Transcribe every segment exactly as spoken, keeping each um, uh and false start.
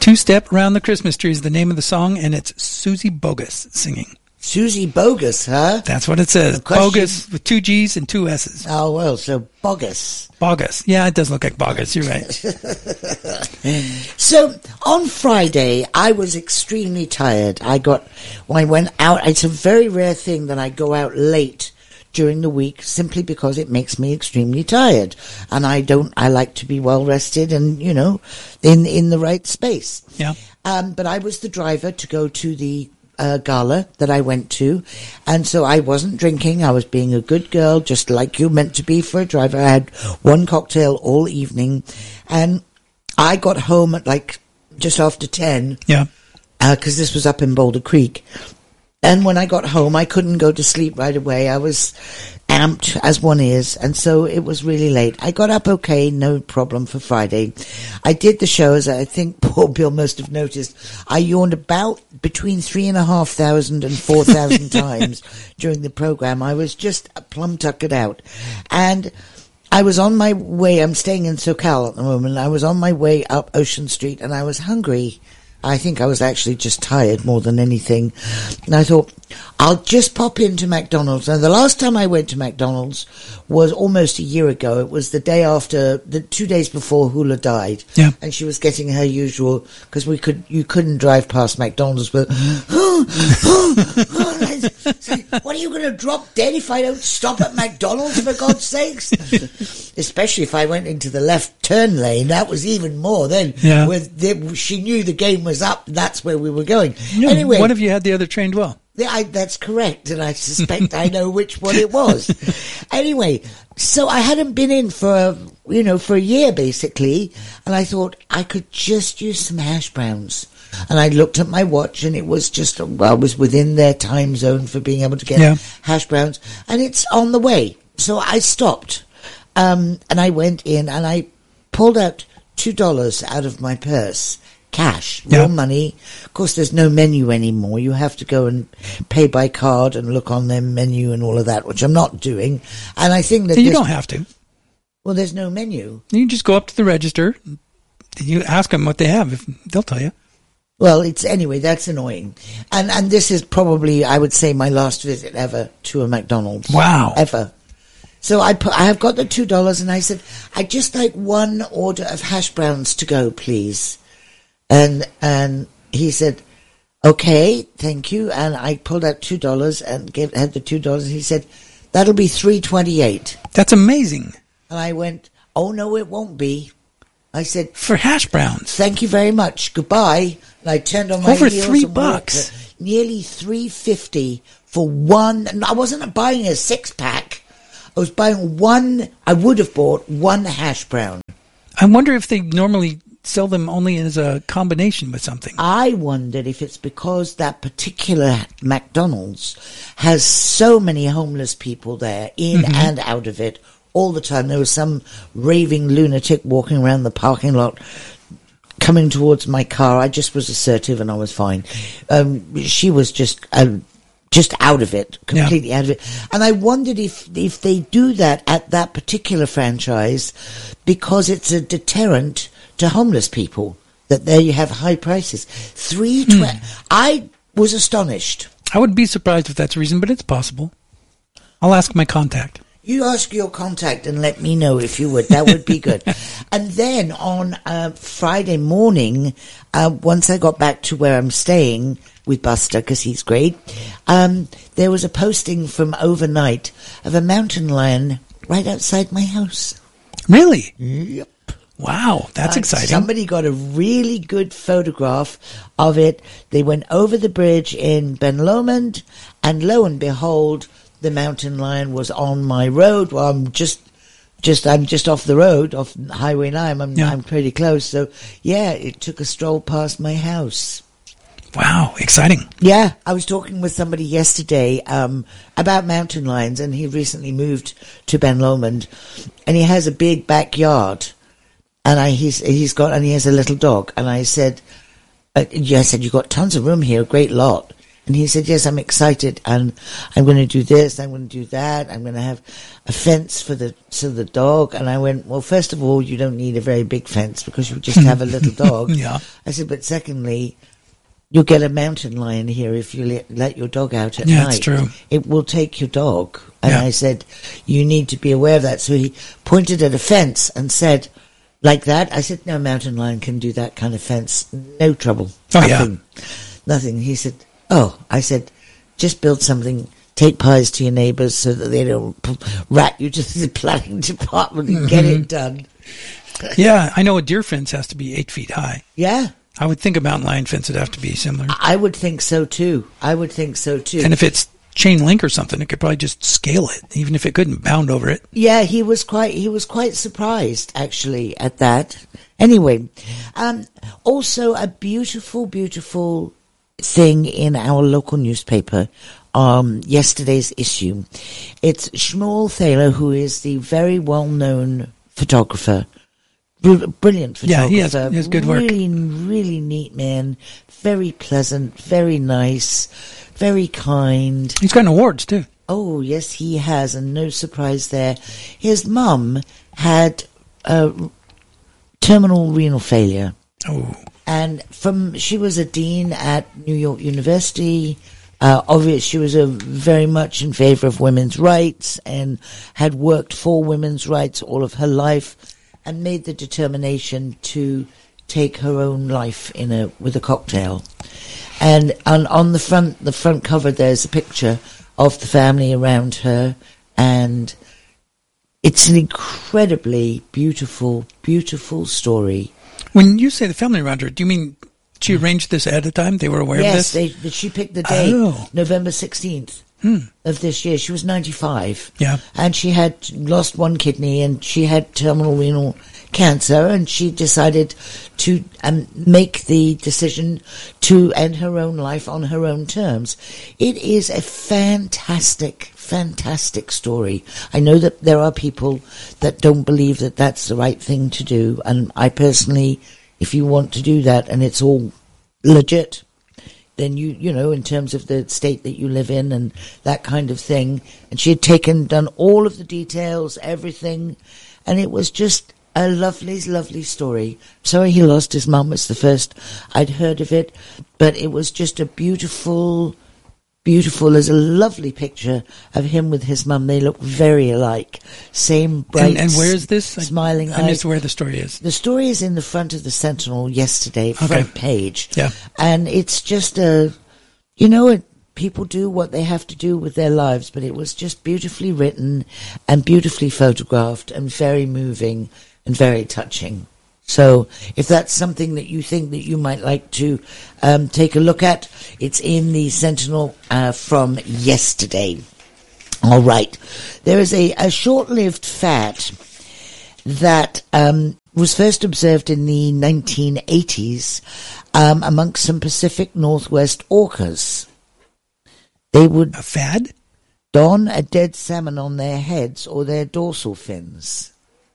Two-Step Around the Christmas Tree is the name of the song, and it's Susie Bogus singing. Susie Bogus, huh? That's what it says. Bogus with two G's and two S's. Oh, well, so Bogus. Bogus. Yeah, it does look like Bogus. You're right. So, on Friday, I was extremely tired. I got, when I went out, it's a very rare thing that I go out late during the week simply because it makes me extremely tired. And I don't, I like to be well rested and, you know, in, in the right space. Yeah. Um, but I was the driver to go to the Uh, gala that I went to, and so I wasn't drinking. I was being a good girl, just like you meant to be for a driver. I had one cocktail all evening, and I got home at like just after ten. Yeah, because uh, this was up in Boulder Creek. And when I got home, I couldn't go to sleep right away. I was amped, as one is, and so it was really late. I got up okay, no problem for Friday. I did the show, as I think poor Bill must have noticed. I yawned about between three and a half thousand and four thousand times during the program. I was just plumb tuckered out. And I was on my way, I'm staying in SoCal at the moment, I was on my way up Ocean Street, and I was hungry. I think I was actually just tired more than anything. And I thought, I'll just pop into McDonald's. Now, the last time I went to McDonald's was almost a year ago. It was the day after, the two days before Hula died. Yeah. And she was getting her usual, because we could, you couldn't drive past McDonald's with, oh, oh, oh, say, what are you going to drop dead if I don't stop at McDonald's, for God's sakes? Especially if I went into the left turn lane. That was even more. Then yeah. with the, she knew the game was up. That's where we were going. Yeah, anyway, what if you had the other trained well? Yeah, I, that's correct, and I suspect I know which one it was. Anyway, so I hadn't been in for, you know, for a year, basically, and I thought I could just use some hash browns. And I looked at my watch, and it was just, well, I was within their time zone for being able to get yeah. hash browns, and it's on the way. So I stopped, um, and I went in, and I pulled out two dollars out of my purse. Cash, real yeah. money. Of course, there's no menu anymore. You have to go and pay by card and look on their menu and all of that, which I'm not doing. And I think that you don't have to. Well, there's no menu. You just go up to the register. You ask them what they have. If, they'll tell you. Well, it's anyway. That's annoying. And and this is probably, I would say, my last visit ever to a McDonald's. Wow. Ever. So I put, I have got the two dollars, and I said, I'd just like one order of hash browns to go, please. And and he said, okay, thank you. And I pulled out two dollars and gave, had the two dollars. And he said, that'll be three twenty-eight. That's amazing. And I went, oh, no, it won't be. I said, for hash browns. Thank you very much. Goodbye. And I turned on my Over heels three and bucks. walked, nearly three fifty for one. And I wasn't buying a six pack. I was buying one. I would have bought one hash brown. I wonder if they normally sell them only as a combination with something. I wondered if it's because that particular McDonald's has so many homeless people there, in mm-hmm. and out of it, all the time. There was some raving lunatic walking around the parking lot, coming towards my car. I just was assertive and I was fine. Um, she was just uh, just out of it, completely yeah. out of it. And I wondered if if they do that at that particular franchise because it's a deterrent to homeless people, that there you have high prices. Three twenty. Hmm. I was astonished. I would be surprised if that's the reason, but it's possible. I'll ask my contact. You ask your contact and let me know if you would. That would be good. And then on uh, Friday morning, uh, once I got back to where I'm staying with Buster, because he's great, um, there was a posting from overnight of a mountain lion right outside my house. Really? Yep. Wow, that's uh, exciting. Somebody got a really good photograph of it. They went over the bridge in Ben Lomond, and lo and behold, the mountain lion was on my road. Well, I'm just, just, I'm just off the road, off Highway nine. I'm, yeah. I'm pretty close. So, yeah, it took a stroll past my house. Wow, exciting. Yeah, I was talking with somebody yesterday um, about mountain lions, and he recently moved to Ben Lomond, and he has a big backyard. And I, he's, he's got, and he has a little dog. And I said, uh, yeah, I said, you've got tons of room here, a great lot. And he said, yes, I'm excited, and I'm going to do this, I'm going to do that, I'm going to have a fence for the so the dog. And I went, well, first of all, you don't need a very big fence because you just have a little dog. Yeah. I said, but secondly, you'll get a mountain lion here if you let, let your dog out at yeah, night. that's true. It will take your dog. And Yeah. I said, you need to be aware of that. So he pointed at a fence and said, like that. I said, no mountain lion can do that kind of fence. No trouble. Oh, Nothing. Yeah. Nothing. He said, oh, I said, just build something. Take pies to your neighbours so that they don't p- rat you to the planning department and mm-hmm. get it done. Yeah, I know a deer fence has to be eight feet high. Yeah. I would think a mountain lion fence would have to be similar. I would think so too. I would think so too. And if it's chain link or something, it could probably just scale it, even if it couldn't bound over it. Yeah, he was quite he was quite surprised actually at that. Anyway, um, also a beautiful, beautiful thing in our local newspaper. Um, yesterday's issue. It's Shmuel Thaler, who is the very well-known photographer. Brilliant photographer. Yeah, he has, he has good work. Really, really neat man. Very pleasant, very nice, very kind. He's gotten awards, too. Oh, yes, he has, and no surprise there. His mum had uh, terminal renal failure. Oh. And from she was a dean at New York University. Uh, obviously, she was a, very much in favor of women's rights and had worked for women's rights all of her life, and made the determination to take her own life in a with a cocktail. And on, on the front the front cover, there's a picture of the family around her, and it's an incredibly beautiful, beautiful story. When you say the family around her, do you mean she arranged this ahead of time? They were aware yes, of this? Yes, she picked the date, oh. November sixteenth. Hmm. Of this year. She was ninety-five. Yeah. And she had lost one kidney, and she had terminal renal cancer, and she decided to um, make the decision to end her own life on her own terms. It is a fantastic, fantastic story. I know that there are people that don't believe that that's the right thing to do, and I personally, if you want to do that and it's all legit, then you, you know, in terms of the state that you live in and that kind of thing. And she had taken, done all of the details, everything. And it was just a lovely, lovely story. Sorry he lost his mum. It's the first I'd heard of it. But it was just a beautiful, beautiful. There's a lovely picture of him with his mum. They look very alike. Same bright, and, and where is this? Smiling I, I eyes. missed where the story is. The story is in the front of the Sentinel yesterday, front okay. page. Yeah. And it's just a, you know, it, people do what they have to do with their lives, but it was just beautifully written and beautifully photographed and very moving and very touching. So if that's something that you think that you might like to um, take a look at, it's in the Sentinel uh, from yesterday. All right. There is a, a short-lived fad that um, was first observed in the nineteen eighties um, amongst some Pacific Northwest orcas. They would a fad? don a dead salmon on their heads or their dorsal fins.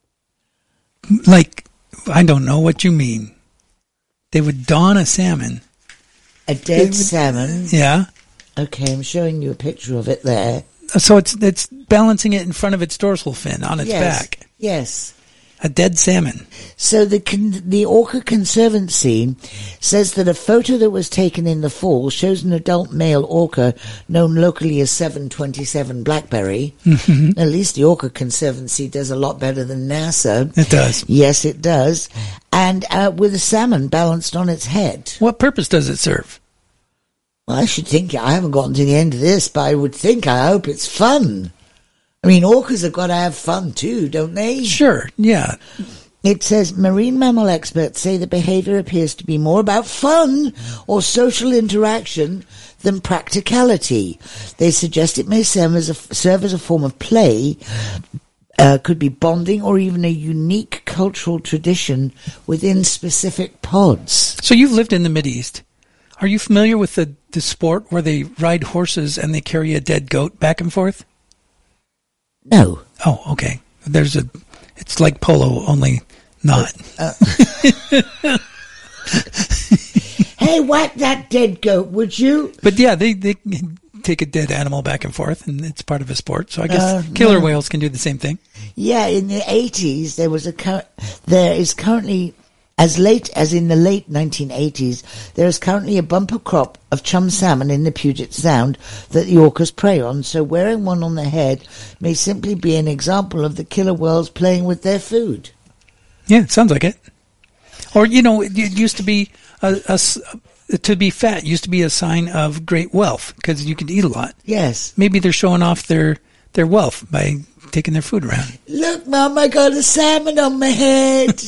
Like, I don't know what you mean. They would don a salmon. A dead would, salmon? Yeah. Okay, I'm showing you a picture of it there. So it's it's balancing it in front of its dorsal fin on its yes, back. Yes. A dead salmon. So the the Orca Conservancy says that a photo that was taken in the fall shows an adult male orca known locally as seven twenty-seven Blackberry. Mm-hmm. At least the Orca Conservancy does a lot better than NASA. It does. Yes, it does. And uh, with a salmon balanced on its head. What purpose does it serve? Well, I should think, I haven't gotten to the end of this, but I would think, I hope it's fun. I mean, orcas have got to have fun too, don't they? Sure, yeah. It says, marine mammal experts say the behavior appears to be more about fun or social interaction than practicality. They suggest it may serve as a, serve as a form of play, uh, could be bonding, or even a unique cultural tradition within specific pods. So you've lived in the Mideast. Are you familiar with the, the sport where they ride horses and they carry a dead goat back and forth? No. Oh, okay. There's a, it's like polo, only not. Uh, hey, whack that dead goat, would you? But yeah, they, they take a dead animal back and forth, and it's part of a sport. So I guess Uh, killer no. whales can do the same thing. Yeah, in the eighties, there was a cur- there is currently, as late as in the late nineteen eighties, there is currently a bumper crop of chum salmon in the Puget Sound that the orcas prey on. So wearing one on the head may simply be an example of the killer whales playing with their food. Yeah, it sounds like it. Or, you know, it, it used to be a, a s- to be fat used to be a sign of great wealth because you could eat a lot. Yes. Maybe they're showing off their their wealth by taking their food around. Look, Mum, I got a salmon on my head.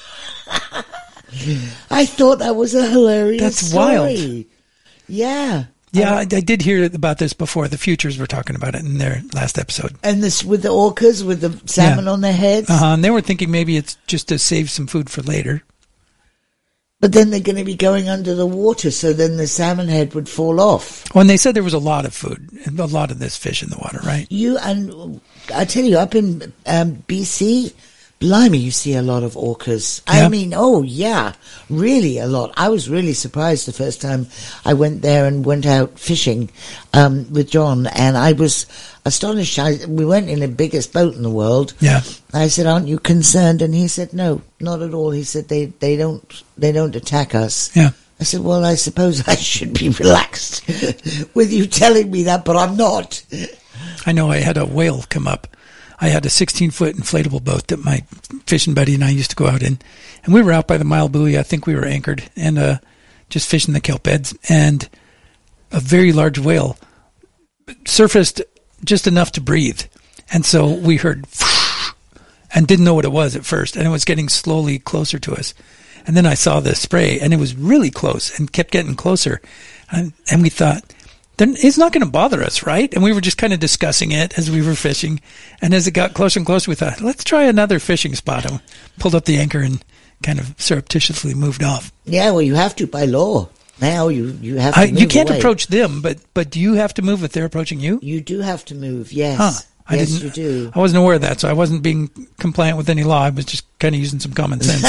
I thought that was a hilarious That's story. wild. Yeah. Yeah, I, I did hear about this before. The Futures were talking about it in their last episode. And this with the orcas, with the salmon Yeah. on their heads. Uh-huh, and they were thinking maybe it's just to save some food for later. But then they're going to be going under the water, so then the salmon head would fall off. Well, and they said there was a lot of food, a lot of this fish in the water, right? You and I tell you, up in um, B C, blimey, you see a lot of orcas. Yeah. I mean, oh yeah, really a lot. I was really surprised the first time I went there and went out fishing um, with John, and I was astonished. I, we went in the biggest boat in the world. Yeah. I said, "Aren't you concerned?" And he said, "No, not at all." He said, "They they don't they don't attack us." Yeah. I said, "Well, I suppose I should be relaxed with you telling me that, but I'm not." I know I had a whale come up. I had a sixteen-foot inflatable boat that my fishing buddy and I used to go out in. And we were out by the mile buoy. I think we were anchored and uh, just fishing the kelp beds. And a very large whale surfaced just enough to breathe. And so we heard and didn't know what it was at first. And it was getting slowly closer to us. And then I saw the spray, and it was really close and kept getting closer. And, and we thought, then it's not going to bother us, right? And we were just kind of discussing it as we were fishing. And as it got closer and closer, we thought, let's try another fishing spot. And pulled up the anchor and kind of surreptitiously moved off. Yeah, well, you have to by law. Now you, you have to I, move you can't away. approach them, but, but do you have to move if they're approaching you? You do have to move, yes. Huh. I yes, didn't, you do. I wasn't aware of that, so I wasn't being compliant with any law. I was just kind of using some common sense.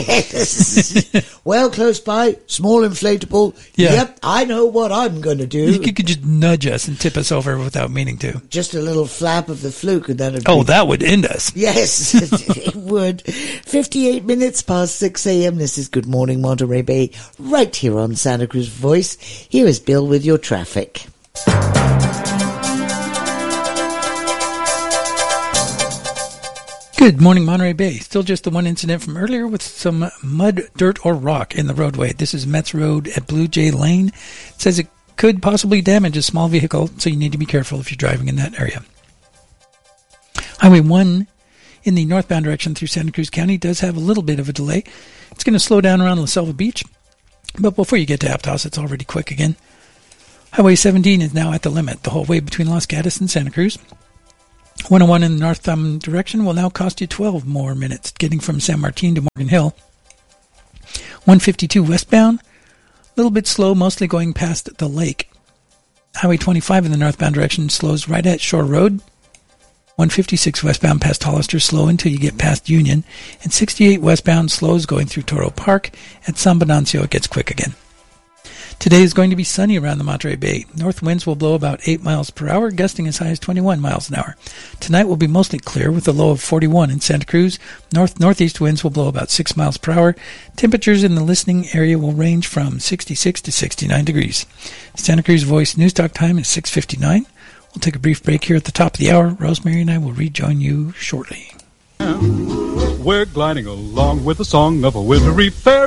Yes. Well, close by, small inflatable. Yeah. Yep, I know what I'm going to do. You could, could just nudge us and tip us over without meaning to. Just a little flap of the fluke and then it'd Oh, be... that would end us. Yes, it would. fifty-eight minutes past six a.m. This is Good Morning Monterey Bay, right here on Santa Cruz Voice. Here is Bill with your traffic. Good morning, Monterey Bay. Still just the one incident from earlier with some mud, dirt, or rock in the roadway. This is Metz Road at Blue Jay Lane. It says it could possibly damage a small vehicle, so you need to be careful if you're driving in that area. Highway one in the northbound direction through Santa Cruz County does have a little bit of a delay. It's going to slow down around La Selva Beach, but before you get to Aptos, it's already quick again. Highway seventeen is now at the limit, the whole way between Los Gatos and Santa Cruz. one oh one in the northbound direction will now cost you twelve more minutes, getting from San Martin to Morgan Hill. one fifty-two westbound, a little bit slow, mostly going past the lake. Highway twenty-five in the northbound direction slows right at Shore Road. one fifty-six westbound past Hollister, slow until you get past Union. And sixty-eight westbound slows going through Toro Park. At San Venancio, it gets quick again. Today is going to be sunny around the Monterey Bay. North winds will blow about eight miles per hour, gusting as high as twenty-one miles an hour. Tonight will be mostly clear with a low of forty-one in Santa Cruz. North-northeast winds will blow about six miles per hour. Temperatures in the listening area will range from sixty-six to sixty-nine degrees. Santa Cruz Voice News Talk time is six fifty-nine. We'll take a brief break here at the top of the hour. Rosemary and I will rejoin you shortly. We're gliding along with the song of a wintry fair.